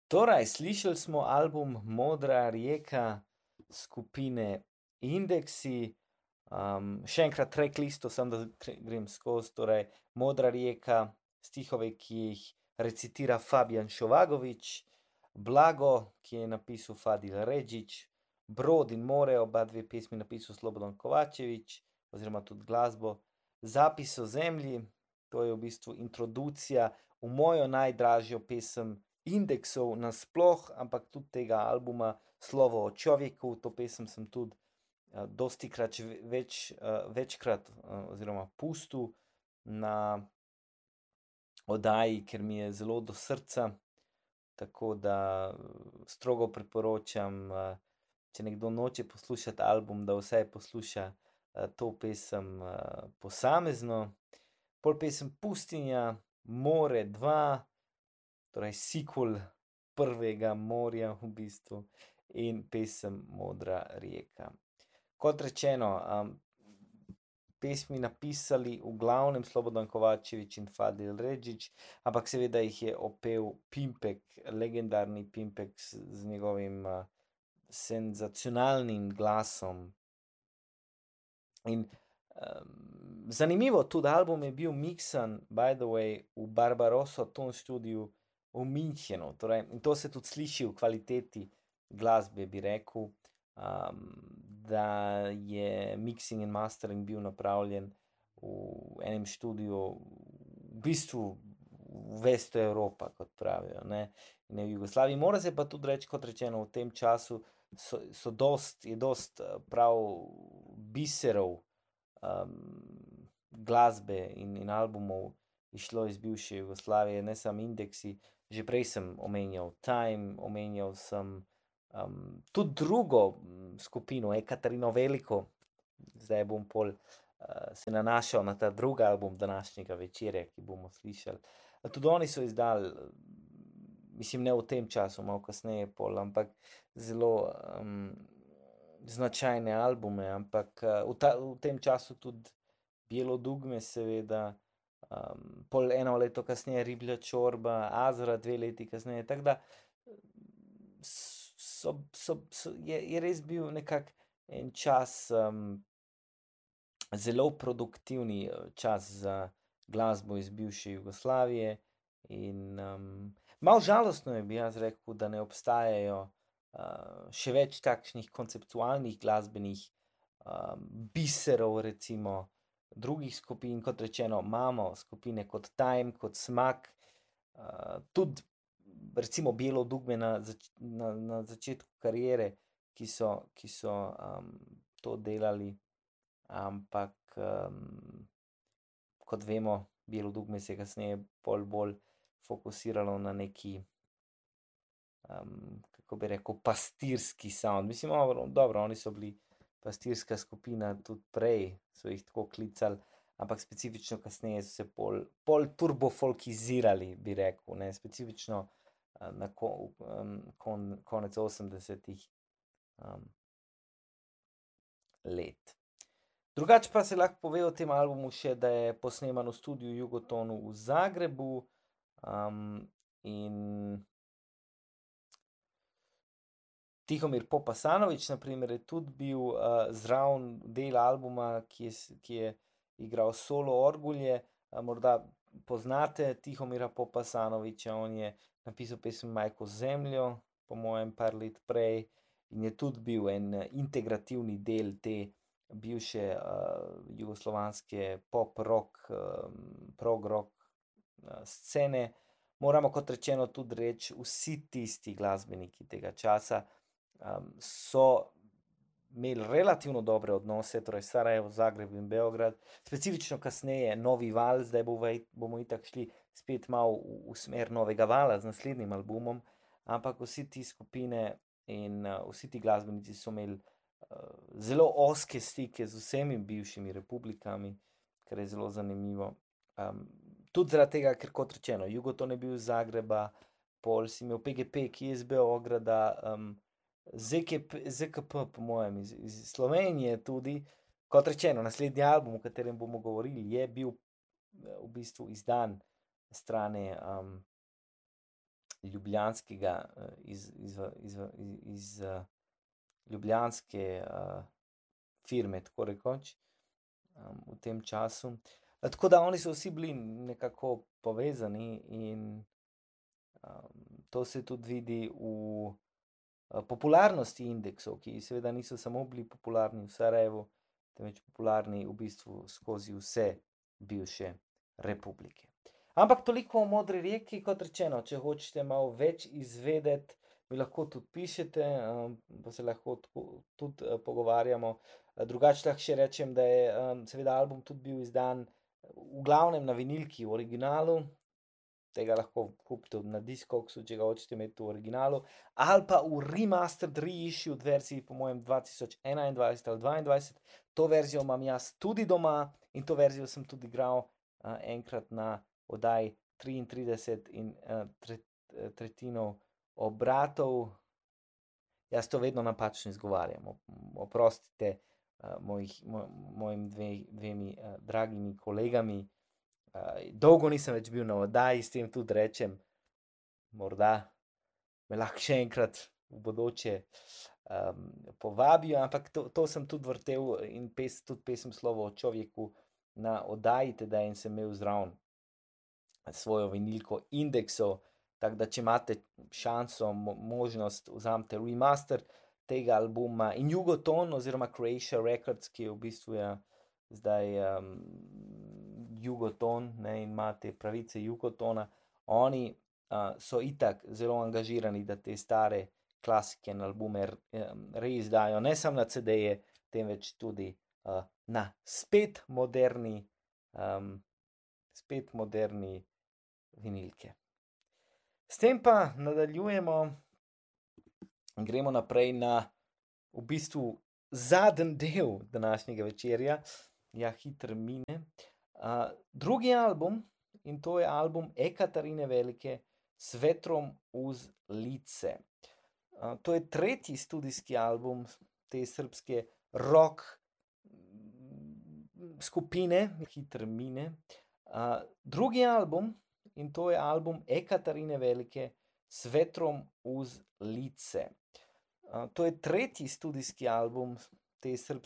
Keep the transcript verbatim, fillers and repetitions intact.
Torej, slišali smo album Modra rijeka skupine Indeksi. Um, še enkrat track listo, sem da kre- grem skozi. Torej, Modra rijeka, stihove, ki jih recitira Fabijan Šovagovič, Blago, ki je napisal Fadil Redžić, Brod in more, oba dve pesmi napisal Slobodan Kovačević, oziroma tudi glasbo. Zapis o zemlji, to je v bistvu introducija v mojo najdražjo pesem Indeksov nasploh, ampak tudi tega albuma Slovo o človeku. To pesem sem tudi uh, dostikrat že več, uh, večkrat uh, oziroma pustil na oddaji, ker mi je zelo do srca, tako da uh, strogo priporočam, uh, če nekdo noče poslušati album, da vsaj posluša uh, to pesem uh, posamezno. Pol pesem Pustinja, More dva, torej sequel prvega morja v bistvu, in pesem Modra rijeka. Kot rečeno, um, pesmi napisali v glavnem Slobodan Kovačević in Fadil Redžić, ampak seveda jih je opel Pimpek, legendarni Pimpek z, z njegovim uh, senzacionalnim glasom. In um, zanimivo, tudi album je bil miksan, by the way, v Barbarossa Ton studiu v Münchenu. Torej, in to se tudi sliši v kvaliteti glasbe, bi rekel, um, da je mixing in mastering bil napravljen v enem študiju, v bistvu v Vesto Evropa, kot pravijo, ne, in ne v Jugoslaviji. Mora se pa tudi reči, kot rečeno, v tem času so, so dost, je dost eh, prav biserov um, glasbe in, in albumov išlo iz bivše Jugoslavije, ne samo Indeksi. Že prej sem omenjal Time, omenjal sem um, tudi drugo mm, skupino, Ekaterino Veliko. Zdaj bom pol uh, se nanašal na ta drugi album današnjega večera, ki bomo slišali. Tudi oni so izdali, mislim, ne v tem času, malo kasneje pol, ampak zelo um, značajne albume, ampak uh, v, ta, v tem času tudi Bijelo dugme, seveda, um, pol eno leto kasneje Riblja čorba, Azra dve leti kasneje, tako da so, so, so, je, je res bil nekak en čas, um, zelo produktivni uh, čas za glasbo iz bivše Jugoslavije in um, malo žalostno je, bi jaz rekel, da ne obstajajo uh, še več takšnih konceptualnih glasbenih um, biserov, recimo, drugih skupin. Kot rečeno, imamo skupine kot Time, kot Smak, uh, tudi recimo Bijelo dugme na, zač na, na začetku kariere, ki so, ki so um, to delali, ampak um, kot vemo, Bijelo dugme se je kasneje pol bolj fokusiralo na neki, um, kako bi rekel, pastirski sound. Mislim, dobro, dobro, oni so bili pastirska skupina tudi prej, so jih tako klicali, ampak specifično kasneje so se pol, pol turbofolkizirali, bi rekel, ne, specifično uh, na ko, um, kon, konec osemdesetih um, let. Drugače pa se lahko pove o tem albumu še, da je posneman v studiu Jugotonu v Zagrebu, um, in Tihomir Popasanović, na primer, je tudi bil uh, zraven del albuma, ki je, ki je igral solo orgulje. Uh, morda poznate Tihomira Popasanovića, on je napisal pesem Majko zemljo, po mojem, par let prej, in je tudi bil en integrativni del te bivše uh, jugoslovanske pop-rock, um, prog-rock uh, scene. Moramo, kot rečeno, tudi reči, vsi tisti glasbeniki tega časa um, so imeli relativno dobre odnose, torej Sarajevo, Zagreb in Beograd, specifično kasneje Novi val, zdaj bo vaj, bomo itak šli spet malo v, v smer Novega vala z naslednjim albumom, ampak vsi ti skupine in uh, vsi ti glasbenici so imeli uh, zelo ozke stike z vsemi bivšimi republikami, kar je zelo zanimivo. Um, tudi zaradi tega, ker, kot rečeno, Jugoton je bil iz Zagreba, pol si imel P G P, ki je iz Beograda, um, Z K P, Z K P, po mojem, iz, iz Slovenije tudi. Kot rečeno, naslednji album, o katerem bomo govorili, je bil v bistvu izdan strane um, ljubljanskega, iz, iz, iz, iz, iz ljubljanske uh, firme, tako rekoč, um, v tem času. Tako da oni so vsi bili nekako povezani in um, to se tudi vidi v uh, popularnosti indeksov, ki seveda niso samo bili popularni v Sarajevu, temveč popularni v bistvu skozi vse bivše republike. Ampak toliko o Modri reki, kot rečeno, če hočete malo več izvedeti, mi lahko tudi pišete, um, pa se lahko tudi uh, pogovarjamo. Drugače lahko še rečem, da je um, seveda album tudi bil izdan v glavnem na vinilki, v originalu, tega lahko kupite na Discogsu, če ga hočete imeti v originalu, ali pa v remastered reissued verziji, po mojem dva tisoč enaindvajset ali dvaindvajset. To verzijo imam jaz tudi doma in to verzijo sem tudi igral uh, enkrat na oddaji triintrideset in uh, tre, tretjinov obratov. Jaz to vedno napačno izgovarjam, oprostite uh, mojih, moj, mojim dve, dvemi uh, dragimi kolegami. Uh, dolgo nisem več bil na oddaji, s tem tudi rečem, morda me lahko še enkrat v bodoče um, povabijo, ampak to, to sem tudi vrtel in pes, tudi pesem Slovo o človeku na oddaji tedaj in sem imel zraven svojo vinilko indeksov, tako da če imate šanso, mo možnost, vzamete remaster tega albuma in Jugoton oziroma Croatia Records, ki je v bistvu ja, zdaj um, Jugoton, ne, in ima te pravice Jugotona, oni uh, so itak zelo angažirani, da te stare klasike na albume um, reizdajo, ne samo na cedeje, temveč tudi uh, na spet moderni, um, spet moderni vinilke. S tem pa nadaljujemo in gremo naprej na v bistvu zadnji del današnjega večerja, ja, hitro mine. Uh, drugi album, in to je album Ekaterine Velike S vetrom uz lice. Uh, to je tretji studijski album te srpske rock skupine, hitro mine. Uh, drugi album, in to je album Ekaterine Velike S vetrom uz lice. Uh, to je tretji studijski album te srpske